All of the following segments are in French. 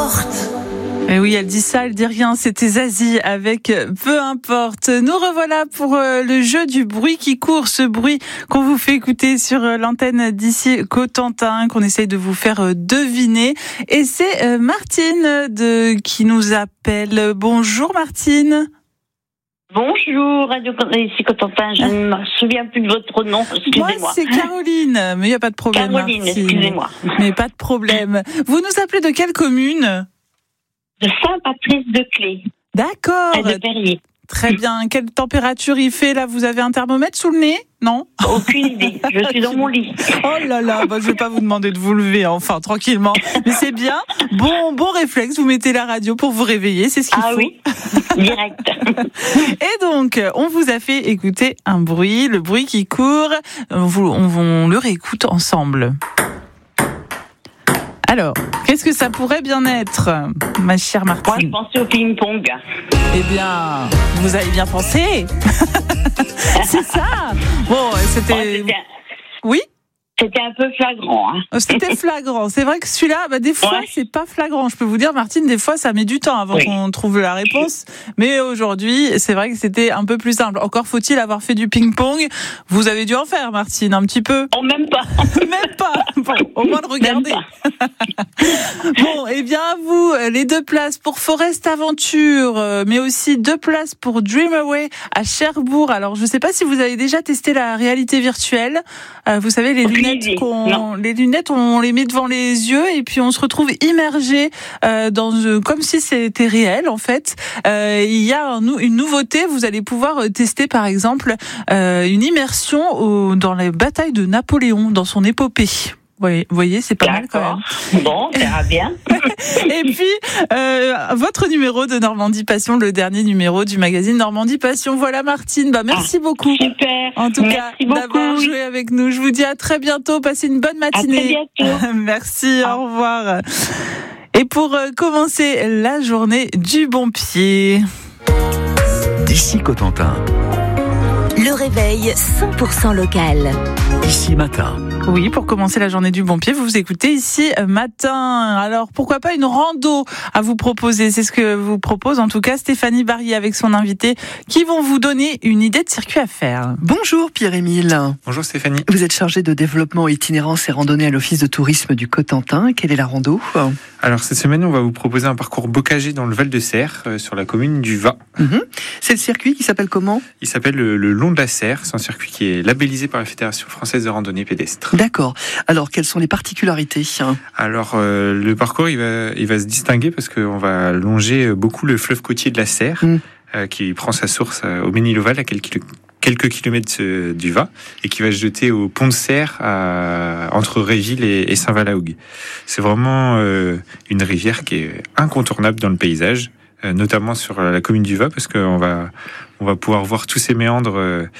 importe. Et oui, elle dit ça, elle dit rien. C'était Zazie avec Peu importe. Nous revoilà pour le jeu du bruit qui court, ce bruit qu'on vous fait écouter sur l'antenne d'ici Cotentin, qu'on essaye de vous faire deviner. Et c'est Martine qui nous appelle. Bonjour Martine. Bonjour, Radio ici Cotentin, je ne me souviens plus de votre nom, excusez-moi. Moi, c'est Caroline, mais il n'y a pas de problème. Caroline, Martine. excusez-moi. Mais pas de problème. Vous nous appelez de quelle commune ? De Saint-Patrice-de-Clé. D'accord. Et de Perrier. Très bien. Quelle température il fait là ? Vous avez un thermomètre sous le nez ? Non ? Aucune idée. Je suis dans mon lit. Oh là là, je vais pas vous demander de vous lever, enfin, tranquillement. Mais c'est bien. Bon réflexe. Vous mettez la radio pour vous réveiller. C'est ce qu'il faut. Ah oui. Direct. Et donc, on vous a fait écouter un bruit, le bruit qui court. On le réécoute ensemble. Alors, qu'est-ce que ça pourrait bien être, ma chère Martine ? Moi, je pensais au ping-pong. Eh bien, vous avez bien pensé. C'est ça. Bon, c'était... Oui ? C'était un peu flagrant. Hein. C'était flagrant. C'est vrai que celui-là, des fois, c'est pas flagrant. Je peux vous dire, Martine, des fois, ça met du temps avant qu'on trouve la réponse. Mais aujourd'hui, c'est vrai que c'était un peu plus simple. Encore faut-il avoir fait du ping-pong. Vous avez dû en faire, Martine, un petit peu. Oh, même pas. Même pas. Bon, au moins de regarder. Bon, eh bien, à vous, les 2 places pour Forest Aventure, mais aussi 2 places pour Dream Away à Cherbourg. Alors, je sais pas si vous avez déjà testé la réalité virtuelle. Vous savez, les lunettes, on les met devant les yeux et puis on se retrouve immergé comme si c'était réel en fait. Il y a une nouveauté, vous allez pouvoir tester par exemple une immersion dans les batailles de Napoléon, dans son épopée. Oui, vous voyez, c'est pas mal quand même. Bon, ça ira bien. Et puis, votre numéro de Normandie Passion, le dernier numéro du magazine Normandie Passion. Voilà Martine, merci beaucoup. Super. En tout cas, d'avoir joué avec nous. Je vous dis à très bientôt. Passez une bonne matinée. À très bientôt. Merci, au revoir. Et pour commencer la journée du bon pied. D'ici Cotentin. Le réveil 100% local. Ici matin. Oui, pour commencer la journée du bon pied, vous écoutez ici matin. Alors, pourquoi pas une rando à vous proposer ? C'est ce que vous propose en tout cas Stéphanie Barrier avec son invité qui vont vous donner une idée de circuit à faire. Bonjour Pierre-Émile. Bonjour Stéphanie. Vous êtes chargé de développement itinérance et randonnée à l'Office de tourisme du Cotentin. Quelle est la rando ? Alors cette semaine, on va vous proposer un parcours bocagé dans le Val-de-Serre, sur la commune du Vas. C'est le circuit qui s'appelle comment ? Il s'appelle le Long de la Serre. C'est un circuit qui est labellisé par la Fédération française de randonnée pédestre. D'accord. Alors, quelles sont les particularités ? Alors, le parcours, il va se distinguer parce qu'on va longer beaucoup le fleuve côtier de la Serre, qui prend sa source au Ménil-Oval, à quelques kilomètres du Vas, et qui va se jeter au pont de Serre entre Réville et Saint-Valahougue. C'est vraiment une rivière qui est incontournable dans le paysage, notamment sur la commune du Vas, parce qu'on va pouvoir voir tous ces méandres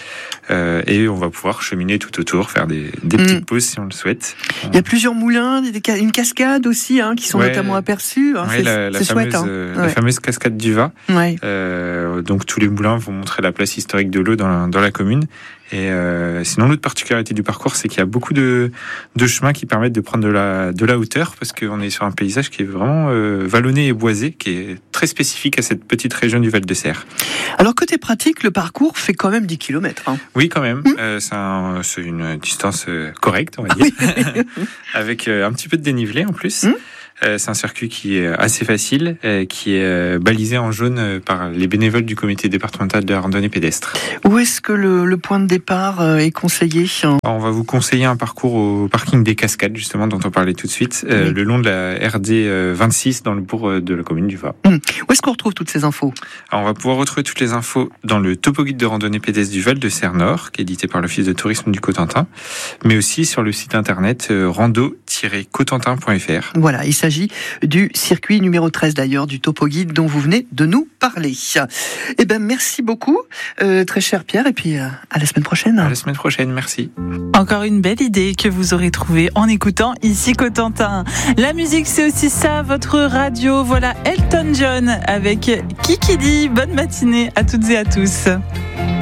et on va pouvoir cheminer tout autour, faire des petites pauses si on le souhaite. Il y a plusieurs moulins, une cascade aussi qui sont notamment aperçus. C'est chouette. La fameuse cascade du Vas. Donc tous les moulins vont montrer la place historique de l'eau dans la commune. Et sinon, l'autre particularité du parcours, c'est qu'il y a beaucoup de chemins qui permettent de prendre de la hauteur, parce qu'on est sur un paysage qui est vraiment vallonné et boisé, qui est très spécifique à cette petite région du Val-de-Serre. Alors, côté pratique, le parcours fait quand même 10 km. Oui, quand même. C'est une distance correcte, on va dire, avec un petit peu de dénivelé en plus. C'est un circuit qui est assez facile, qui est balisé en jaune par les bénévoles du comité départemental de la randonnée pédestre. Où est-ce que le point de départ est conseillé ? On va vous conseiller un parcours au parking des Cascades, justement, dont on parlait tout de suite, le long de la RD 26 dans le bourg de la commune du Vas. Où est-ce qu'on retrouve toutes ces infos ? Alors, on va pouvoir retrouver toutes les infos dans le topo guide de randonnée pédestre du Val-de-Serre Nord, qui est édité par l'Office de tourisme du Cotentin, mais aussi sur le site internet rando-cotentin.fr. Voilà, il s'agit du circuit numéro 13 d'ailleurs, du topo guide dont vous venez de nous parler. Eh ben, merci beaucoup, très cher Pierre, et puis à la semaine prochaine. À la semaine prochaine, merci. Encore une belle idée que vous aurez trouvée en écoutant ici Cotentin. La musique, c'est aussi ça, votre radio. Voilà Elton John avec Kikidi. Bonne matinée à toutes et à tous.